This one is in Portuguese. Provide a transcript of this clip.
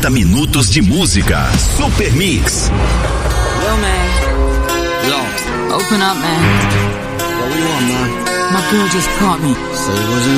90 minutos de música. Super Mix. Yo, man. Yo. Open up, man. What do you want, man? My girl just caught me. So it wasn't